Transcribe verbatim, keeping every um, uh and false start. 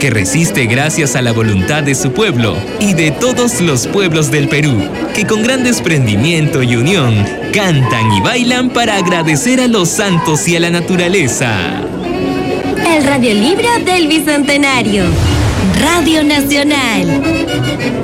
que resiste gracias a la voluntad de su pueblo y de todos los pueblos del Perú, que con gran desprendimiento y unión cantan y bailan para agradecer a los santos y a la naturaleza. El radiolibro del Bicentenario. Radio Nacional.